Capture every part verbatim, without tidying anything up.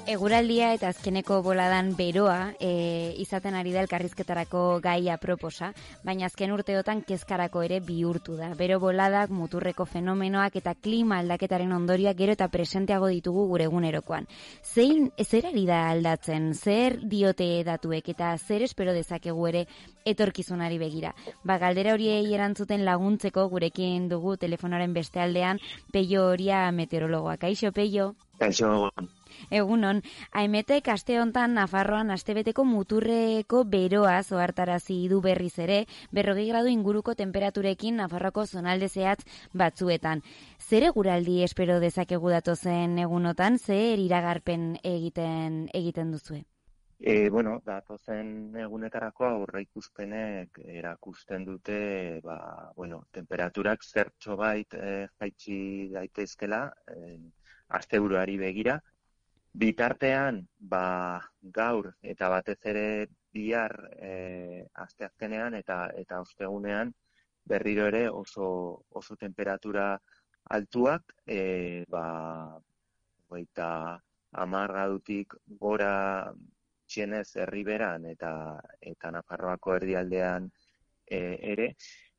Eguraldia eta azkeneko boladan beroa e, izaten ari da elkarrizketarako gaia proposa, baina azken urteotan kezkarako ere bihurtu da. Bero boladak, muturreko fenomenoak eta klima aldaketaren ondorioak gero eta presenteago ditugu gure egunerokoan. Zein, zer ari da aldatzen, zer diote datuek eta zer espero dezakegu ere etorkizunari begira. Ba, galdera horiei erantzuten laguntzeko gurekin dugu telefonoaren beste aldean Peio Oria meteorologoa. Kaixo, Peio? Kaixo. Egunon, Aimetek aste hontan Nafarroan astebeteko muturreko beroa ohartarazi du berriz ere, berrogei gradu inguruko temperaturekin Nafarroko zonalde zehatz batzuetan. Zer eguraldi espero dezakegu datozen egunotan, zer iragarpen egiten egiten duzue? E, bueno, datozen egunetarako aurreikuspenek erakusten dute, ba, bueno, temperaturak zertxo bait e, jaitsi daitezkela, e, asteburuari begira. Bitartean, ba, gaur eta batez ere bihar e, asteazkenean eta eta ostegunean berriro ere oso oso temperatura altuak, e, ba, hogeita hamar gradutik gora txienez herriberan eta eta Nafarroako erdialdean e, ere,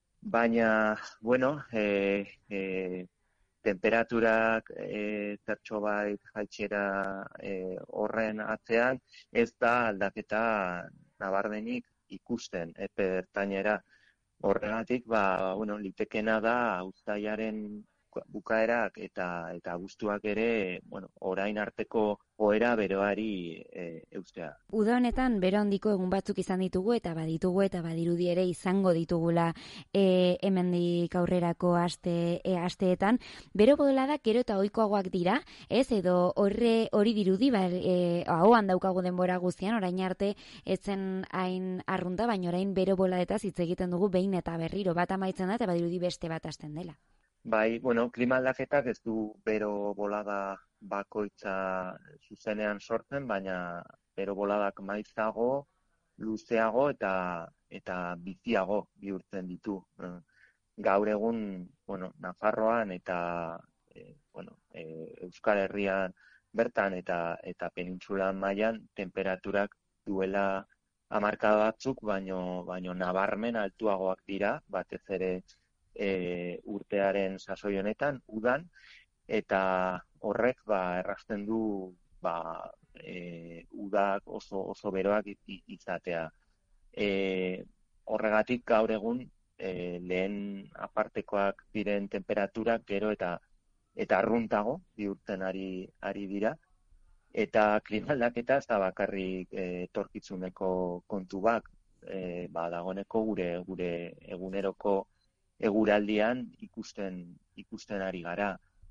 baina, bueno, e, e, temperaturak e, zertxo bait jaitsera e, horren atzean ez da aldaketa nabarmenik ikusten epe ertainera. Horregatik, ba, bueno, litekena da uztailaren bukaerak eta eta abuztuak ere, bueno, orain arteko joera beroari e, eustea. Uda honetan bero handiko egun batzuk izan ditugu eta baditugu eta badirudi ere izango ditugula e, hemendik aurrerako aste e, asteetan. Bero boladak gero eta ohikoagoak dira, ez edo horre hori dirudi, ba, e, ahoan daukagu denbora guztian, orain arte etzen hain arrunta, baina orain bero boladetaz hitz egiten dugu behin eta berriro bat amaitzen da eta badirudi beste bat hasten dela. Bai, bueno, klima aldaketak ez du bero bolada bakoitza zuzenean sortzen, baina bero boladak maizago, luzeago eta eta biziago bihurtzen ditu. Gaur egun, bueno, Nafarroan eta e, bueno, e, Euskal Herrian bertan eta eta penintsulan mailan temperaturak duela hamarkada batzuk, baino baino nabarmen altuagoak dira, batez ere E, urtearen sasoi honetan, udan, eta horrek ba, errazten du ba, e, udak oso, oso beroak izatea. E, horregatik gaur egun e, lehen apartekoak diren temperaturak gero eta eta arruntago bihurtzen ari, ari dira, eta klima aldaketa ez da bakarrik e, etorkizuneko kontu bat, e, ba, dagoeneko gure gure eguneroko eguraldian ikusten ikusten ari gara.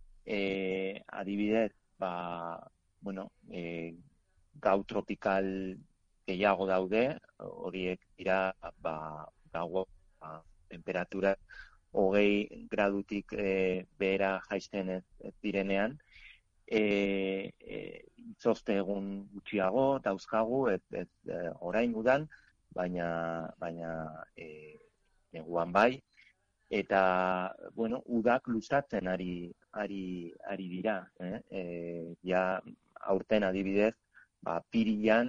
E, adibidez, ba, bueno, e, gau tropikal gehiago daude, horiek dira ba, gau ba, temperatura hogei gradutik e, behera jaisten ez, ez direnean, e, e, izozte egun gutxiago dauzkagu, ez, ez e, orain udan, baina, baina e, neguan bai, eta, bueno, udak luzatzen ari, ari, ari dira. Eh? E, ja, aurten adibidez, ba, pirilan,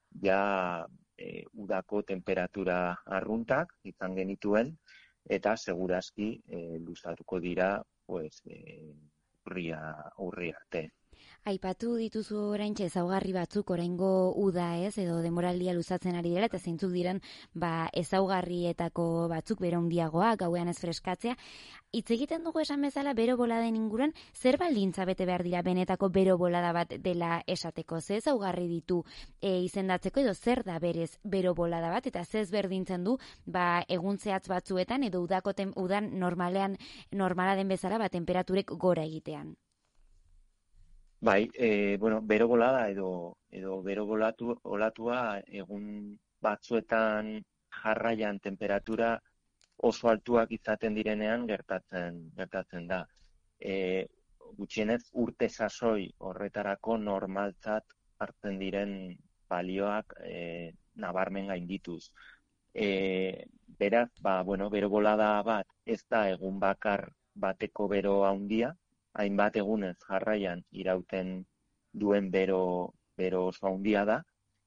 ja, e, udako temperatura arruntak izan genituen, eta segurazki e, luzatuko dira, pues, e, urria, urria arte. Aipatu dituzu oraintxe ezaugarri batzuk oraingo uda, ez, edo denboraldia luzatzen ari dela, eta zeintzuk diren ba, ezaugarrietako batzuk bero handiagoa, gauean ez freskatzea. Hitz egiten dugu esan bezala bero boladen inguruan, zer baldintza bete behar dira benetako bero bolada bat dela esateko? Ze ezaugarri ditu e, izendatzeko edo zer da berez bero bolada bat, eta ze ezberdintzen du ba, egun zehatz batzuetan edo udako tem, udan normalean normala den bezala ba, temperaturek gora egitean? Bai, e, bueno, bero bolada edo edo bero bolatu, olatua egun batzuetan jarraian temperatura oso altuak izaten direnean gertatzen gertatzen da. E, gutxienez urte sasoi horretarako normaltzat hartzen diren balioak e, nabarmen gaindituz. E, beraz, ba, bueno, bero bolada bat ez da egun bakar bateko bero handia, hainbat egunez jarraian irauten duen bero, bero oso handia da.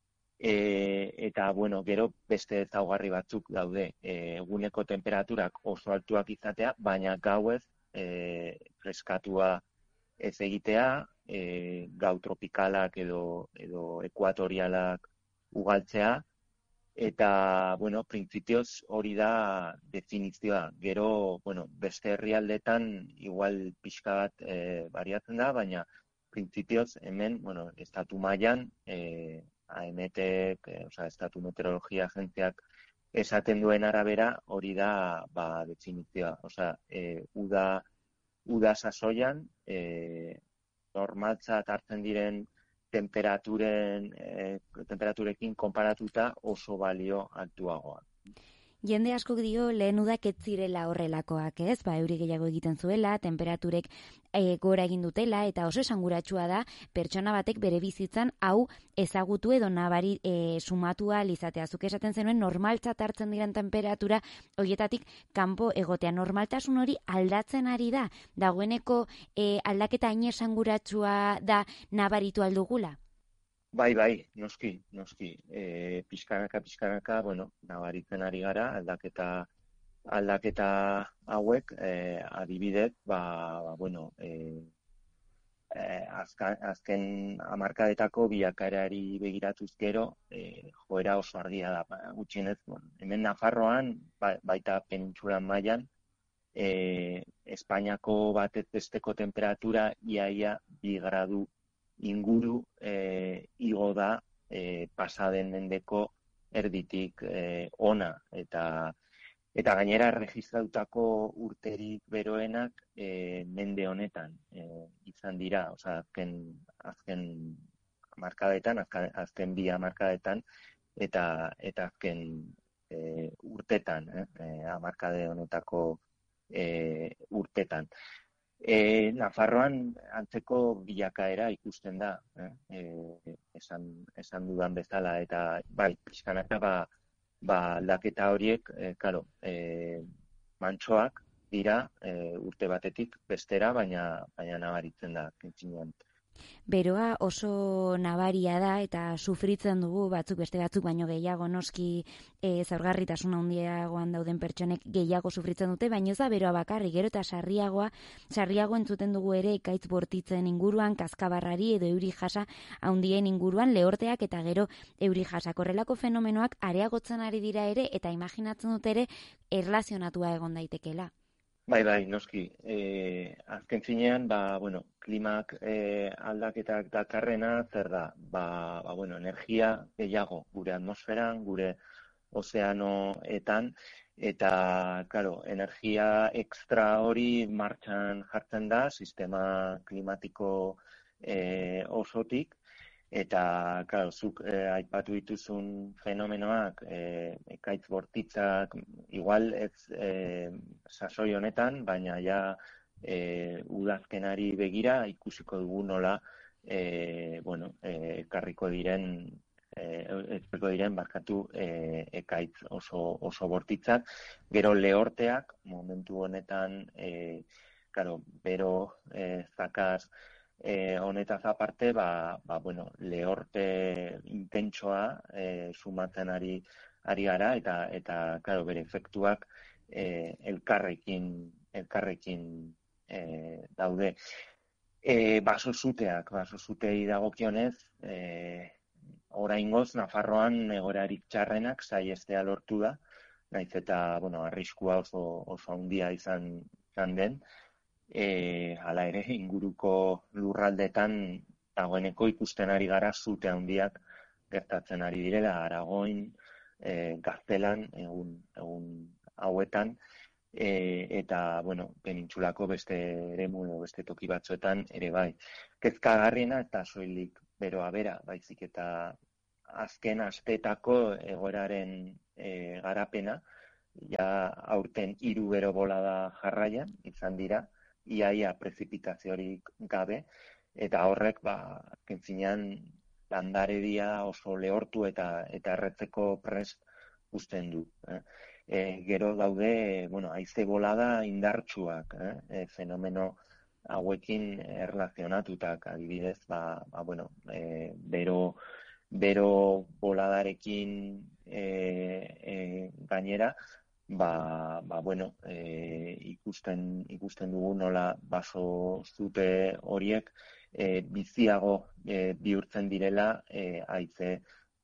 E, eta, bueno, gero beste ezaugarri batzuk daude. E, eguneko temperaturak oso altuak izatea, baina gauez e, freskatua ez egitea, e, gau tropikalak edo, edo ekuatorialak ugaltzea, eta, bueno, printzipioz hori da definizioa. Gero, bueno, beste herrialdetan igual pixka bat e, bariatzen da, baina printzipioz hemen, bueno, estatu mailan, e, A M T, e, osea, Estatu Meteorologia Agentziak esaten duen arabera, hori da ba, definizioa. Osea, e, uda, uda sasoian, e, normaltzat hartzen diren temperaturen, e, temperaturekin konparatuta oso balio altuagoa. Jende askok dio lehen udak ez zirela horrelakoak, ez? Ba, euri gehiago egiten zuela, temperaturek e, gora egin dutela, eta oso esanguratsua da pertsona batek bere bizitzan hau ezagutu edo nabari e, sumatua lizatea. Zuk esaten zenuen normaltzat hartzen diren temperatura horietatik kanpo egotea. Normaltasun hori aldatzen ari da, dagoeneko e, aldaketa hain esanguratsua da nabaritu aldugula? Bai, bai, noski, noski. E, pixkanaka, pixkanaka, bueno, nabaritzen ari gara, aldaketa, aldaketa hauek, e, adibidez, ba, ba bueno, e, e, azka, azken hamarkadetako bilakaerari begiratuz gero, e, joera oso argia da, ba, gutxienez, bueno, hemen Nafarroan, ba, baita penintsulan mailan, e, Espainiako batez besteko temperatura iaia bi gradu inguru e, igo da e, pasaden mendeko erditik e, ona, eta eta gainera erregistratutako urterik beroenak e, mende honetan e, izan dira, osea azken azken hamarkadetan, azken, azken bi hamarkadetan eta eta azken e, urtetan, eh, hamarkade honetako e, urtetan. E, Nafarroan antzeko bilakaera ikusten da, eh? e, esan, esan dudan bezala, eta bai, pixkanaka ba, ba aldaketa horiek, e, karo, e, mantsoak dira e, urte batetik bestera, baina, baina nabaritzen da, kentzinean. Beroa oso nabaria da eta sufritzen dugu batzuk beste batzuk baino gehiago noski e, zaurgarritasun handiagoan dauden pertsonek gehiago sufritzen dute, baino ez da beroa bakarrik, gero eta sarriagoa, sarriago entzuten dugu ere ekaitz bortitzen inguruan, kaskabarrari edo euri jasa handien inguruan, lehorteak eta gero euri jasa. Horrelako fenomenoak areagotzen ari dira ere eta imaginatzen dut ere erlazionatua egon daitekeela. Bai, bai, noski. E, azken finean, ba, bueno, klimak e, aldaketak dakarrena zer da? Ba, ba, bueno, energia gehiago gure atmosferan, gure ozeanoetan, eta, claro, energia extra hori martxan jartzen da, sistema klimatiko e, osotik, eta, claro, zuk eh, aipatu dituzun fenomenoak, eh, ekaitz bortitzak, igual ez eh, sasoi honetan, baina ja eh, udazkenari begira ikusiko dugu nola eh, bueno, eh, ekarriko diren eh, ekarriko diren barkatu eh, ekaitz oso, oso bortitzak. Gero lehorteak, momentu honetan, eh, claro, bero eh, zakaz, E, honetaz aparte, ba, ba, bueno, lehorte intentsoa e, sumatzen ari, ari gara, eta, eta claro, bere efektuak e, elkarrekin, elkarrekin e, daude. E, basozuteak, basozutei dagokionez, e, oraingoz, Nafarroan egoerarik txarrenak saiestea lortu da, naiz eta, bueno, arriskua oso, oso handia izan, izan den, E, hala ere, inguruko lurraldetan dagoeneko ikusten ari gara zute handiak gertatzen ari direla, Aragoin, e, Gaztelan, egun, egun hauetan, e, eta, bueno, penintsulako beste eremu edo beste toki batzuetan ere bai. Kezkagarriena eta soilik beroa bera, baizik eta azken asteetako egoeraren e, garapena, ja aurten hiru bero bolada jarraian izan dira, iaia prezipitaziorik gabe, eta horrek, ba, kentzinean, landaredia oso lehortu eta eta erretzeko prest uzten du. Eh? E, gero daude, bueno, haize bolada indartsuak, eh? E, fenomeno hauekin erlazionatutak, adibidez, ba, ba bueno, e, bero, bero boladarekin e, e, gainera, ba, ba bueno, e, ikusten, ikusten dugu nola baso zute horiek e, biziago e, bihurtzen direla e, haize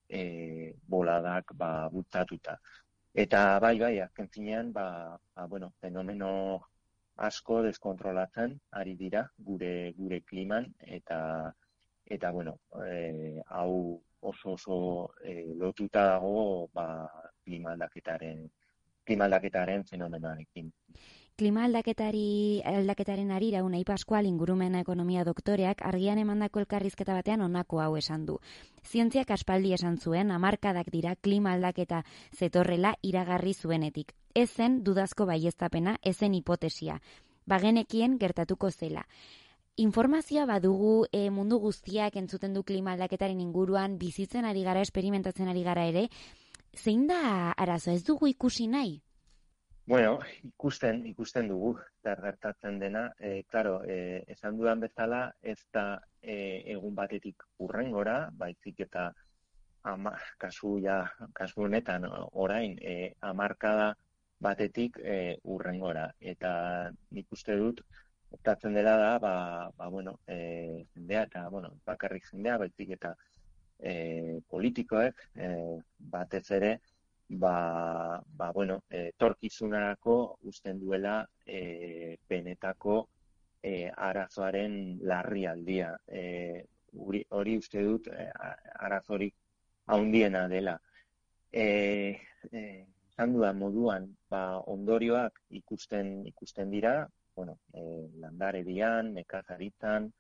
e, boladak ba, bultzatuta. Eta bai, bai, azken finean, ba, ba, bueno, fenomeno asko deskontrolatzen ari dira gure gure kliman eta eta bueno, e, hau oso oso e, lotuta dago ba klima aldaketaren klima aldaketaren fenomenoarekin. Klima aldaketari aldaketaren arira Unai Pascual ingurumen ekonomia doktoreak argian emandako elkarrizketa batean honako hau esan du. Zientziak aspaldi esan zuen hamarkadak dira klima aldaketa zetorrela iragarri zuenetik. Ez zen dudazko baieztapena, ez zen hipotesia. Bagenekien gertatuko zela. Informazioa badugu e, mundu guztiak entzuten du klima aldaketaren inguruan bizitzen ari gara, esperimentatzen ari gara ere. Zein da arazo, ez dugu ikusi nahi? Bueno, ikusten, ikusten dugu, zer gertatzen dena. E, claro, e, esan dudan bezala, ez da e, egun batetik hurrengora, baizik eta ama, kasu, ja, kasu honetan orain, e, hamarkada batetik e, hurrengora. Eta nik uste dut, gertatzen dela da, ba, ba bueno, e, jendea, eta, bueno, bakarrik jendea, baizik eta e, politikoek, e, batez ere, ba, ba bueno, e, torkizunarako usten duela e, benetako e, arazoaren larrialdia. E, hori, hori uste dut e, arazorik handiena dela. E, e, Zan dudan moduan, ba, ondorioak ikusten ikusten dira, bueno, e, landaredian, nekazaritzan,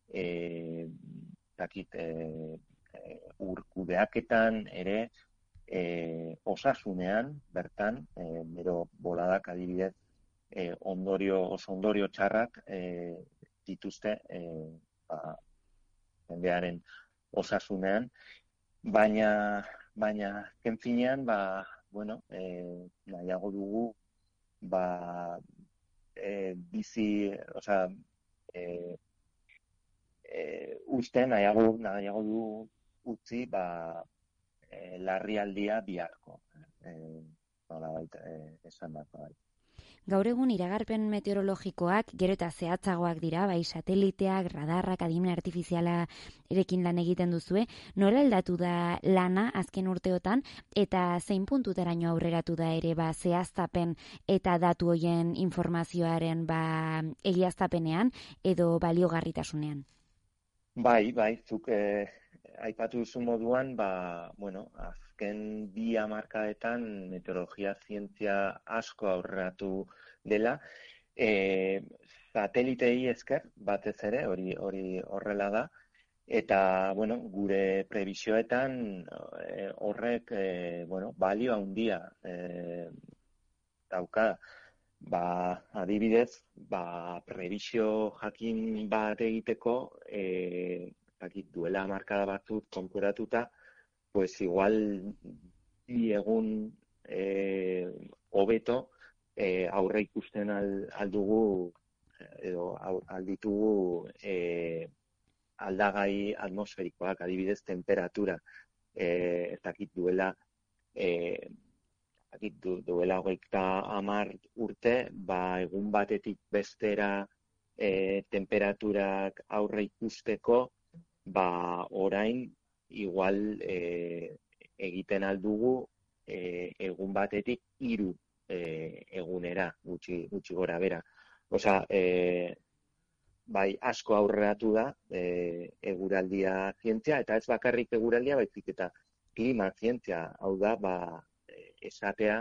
e, dakit, e, e, ur kudeaketan ere, E, osasunean, bertan, e, bero boladak adibidez, e, ondorio, oso ondorio txarrak e, dituzte e, ba, jendearen osasunean, baina, baina, ken finean, ba, bueno, e, nahiago dugu, ba, e, bizi, osea, e, e, uste nahiago, nahiago dugu utzi, ba, E, larrialdia biharko, e, nola baita, e, esan dut, bai. Gaur egun iragarpen meteorologikoak gero eta zehatzagoak dira, bai sateliteak, radarrak, adimen artifiziala erekin lan egiten duzue. Nola aldatu da lana azken urteotan eta zein puntuteraino aurreratu da ere ba zehaztapen eta datu hoien informazioaren ba egiaztapenean edo baliogarritasunean? Bai, bai, zuk eh, aipatu duzu moduan, ba, bueno, azken bi hamarkadetan meteorologia zientzia asko aurreratu dela. E, satelitei esker, batez ere, hori hori horrela da, eta, bueno, gure prebisioetan e, horrek, e, bueno, balio handia e, dauka. Ba, adibidez, ba, prebisio jakin bat egiteko, e, dakit, duela hamarkada batzuk konturatuta, pues igual bi egun e, hobeto e, aurre ikusten al, aldugu edo alditugu e, aldagai atmosferikoak, adibidez, temperatura, e, dakit, duela e, Du, duela hogeita hamar urte, ba, egun batetik bestera e, temperaturak aurre ikusteko, ba, orain igual e, egiten aldugu e, egun batetik hiru e, egunera, gutxi, gutxi gora bera. Osa, e, bai, asko aurreratu da e, eguraldia zientzia, eta ez bakarrik eguraldia, baizik eta klima zientzia, hau da, ba, esatea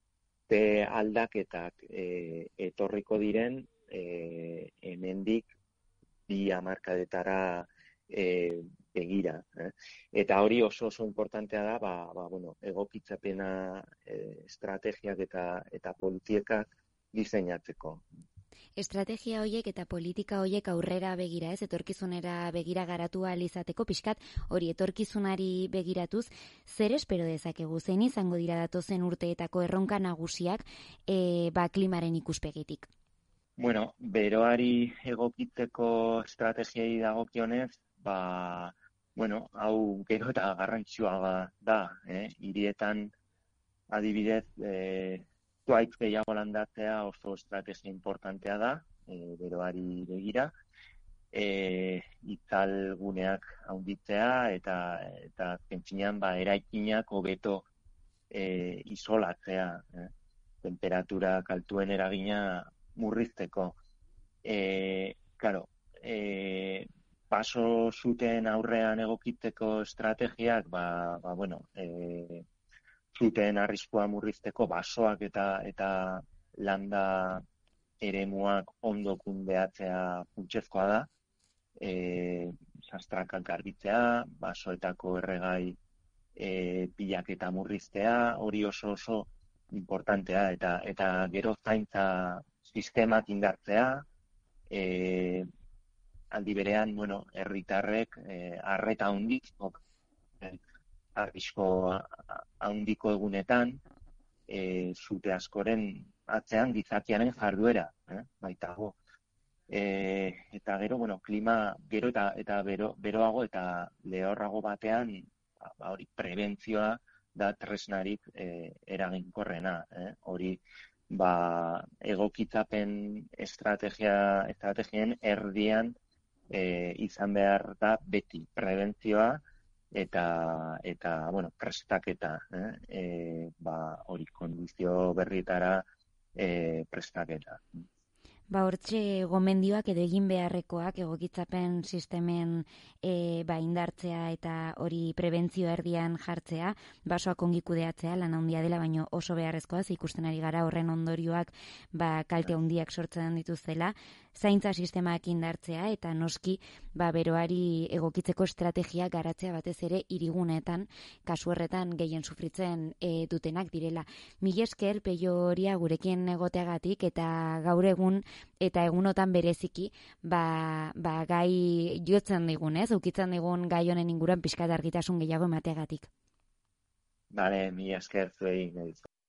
te aldaketak e, etorriko diren e, hemendik bi hamarkadetara e, begira. Eh? Eta hori oso oso importantea da, ba, ba, bueno, egokitzapena e, estrategiak eta, eta politikak diseinatzeko. Estrategia hoiek eta politika hoiek aurrera begira, ez, etorkizunera begira garatu ahal izateko, pixkat hori etorkizunari begiratuz, zer espero dezakegu, zein izango dira datozen urteetako erronka nagusiak e, ba, klimaren ikuspegitik? Bueno, beroari egokitzeko estrategiei dagokionez, ba, bueno, hau gero eta garrantzitsua da, eh? Hirietan adibidez, eh, zuaitz gehiago landatzea oso estrategia importantea da, eh, beroari begira, eh, itzalguneak handitzea eta eta azken ba eraikinak hobeto eh, isolatzea, eh? Temperaturak altuen eragina murrizteko. E, claro, e, paso zuten aurrean egokitzeko estrategiak, ba, ba bueno, e, zuten arriskua murrizteko basoak eta eta landa eremuak ondo kundeatzea funtsezkoa da. E, sastrakak garbitzea, basoetako erregai e, pilak eta murriztea, hori oso oso importantea, eta eta gero zaintza sistemak indartzea, e, aldi berean, bueno, herritarrek e, arreta handiz, arrisko handiko egunetan, e, zute askoren atzean gizakiaren jarduera, eh? baitago. E, eta gero, bueno, klima gero eta eta bero, beroago eta lehorrago batean, ba, hori prebentzioa da tresnarik e, eraginkorrena, eh? Hori ba, egokitzapen estrategia estrategien erdian e, izan behar da beti prebentzioa eta eta bueno, prestaketa, eh? E, ba, hori kondizio berrietara e, prestaketa. Ba, hortxe gomendioak edo egin beharrekoak egokitzapen sistemen e, ba, indartzea eta hori prebentzio erdian jartzea, basoak ongi kudeatzea, lan handia dela, baino oso beharrezkoa, ze ikusten ari gara horren ondorioak ba, kalte handiak sortzen dituztela, zaintza sistemak indartzea eta noski ba, beroari egokitzeko estrategia garatzea batez ere hiriguneetan, kasu horretan gehien sufritzen e, dutenak direla. Mila esker Peio Oria gurekin egoteagatik eta gaur egun eta egunotan bereziki ba, ba gai jotzen digun, ez? Ukitzen digun gai honen inguruan pixka argitasun gehiago emateagatik. Bale, mila esker zuei.